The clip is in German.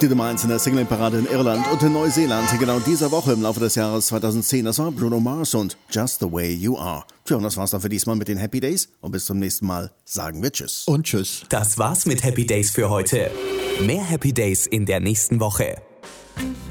Die Nummer 1 in der Single-Parade in Irland und in Neuseeland. Genau dieser Woche im Laufe des Jahres 2010. Das war Bruno Mars und Just the Way You Are. Tja, und das war's dann für diesmal mit den Happy Days. Und bis zum nächsten Mal sagen wir Tschüss. Und Tschüss. Das war's mit Happy Days für heute. Mehr Happy Days in der nächsten Woche.